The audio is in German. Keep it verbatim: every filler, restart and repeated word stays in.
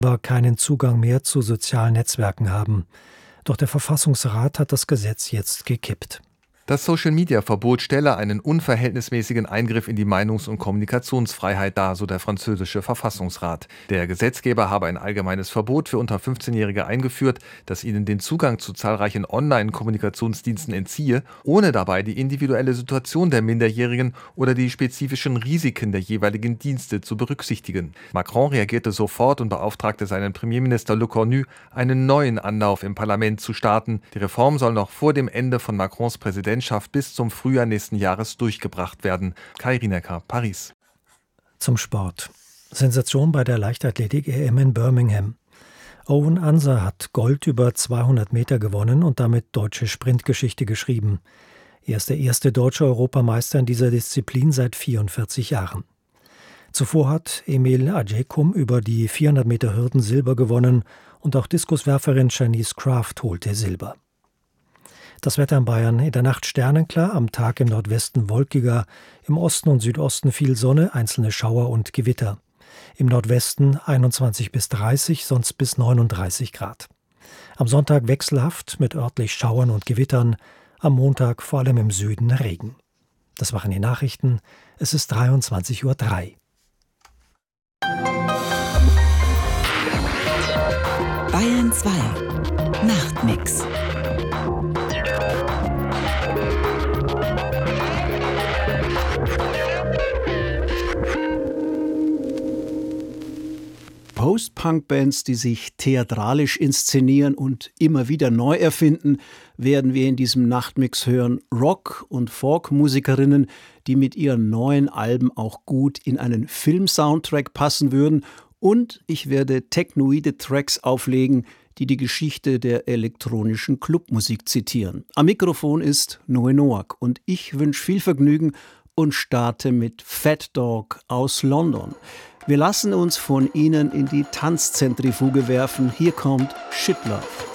keinen Zugang mehr zu sozialen Netzwerken haben. Doch der Verfassungsrat hat das Gesetz jetzt gekippt. Das Social-Media-Verbot stelle einen unverhältnismäßigen Eingriff in die Meinungs- und Kommunikationsfreiheit dar, so der französische Verfassungsrat. Der Gesetzgeber habe ein allgemeines Verbot für unter fünfzehnjährige eingeführt, das ihnen den Zugang zu zahlreichen Online-Kommunikationsdiensten entziehe, ohne dabei die individuelle Situation der Minderjährigen oder die spezifischen Risiken der jeweiligen Dienste zu berücksichtigen. Macron reagierte sofort und beauftragte seinen Premierminister Le Cornu, einen neuen Anlauf im Parlament zu starten. Die Reform soll noch vor dem Ende von Macrons Präsidentschaft bis zum Frühjahr nächsten Jahres durchgebracht werden. Kai Rinecker, Paris. Zum Sport. Sensation bei der Leichtathletik-E M in Birmingham. Owen Anser hat Gold über zweihundert Meter gewonnen und damit deutsche Sprintgeschichte geschrieben. Er ist der erste deutsche Europameister in dieser Disziplin seit vierundvierzig Jahren. Zuvor hat Emil Ajekum über die vierhundert Meter Hürden Silber gewonnen und auch Diskuswerferin Janice Kraft holte Silber. Das Wetter in Bayern: in der Nacht sternenklar, am Tag im Nordwesten wolkiger, im Osten und Südosten viel Sonne, einzelne Schauer und Gewitter. Im Nordwesten einundzwanzig bis dreißig, sonst bis neununddreißig Grad. Am Sonntag wechselhaft mit örtlich Schauern und Gewittern, am Montag vor allem im Süden Regen. Das waren die Nachrichten. Es ist dreiundzwanzig Uhr drei. Bayern zwei Nachtmix. Post-Punk-Bands, die sich theatralisch inszenieren und immer wieder neu erfinden, werden wir in diesem Nachtmix hören. Rock- und Folk-Musikerinnen, die mit ihren neuen Alben auch gut in einen Film-Soundtrack passen würden. Und ich werde technoide Tracks auflegen, die die Geschichte der elektronischen Clubmusik zitieren. Am Mikrofon ist Noe Noack und ich wünsche viel Vergnügen und starte mit Fat Dog aus London. Wir lassen uns von ihnen in die Tanzzentrifuge werfen. Hier kommt Shit Love.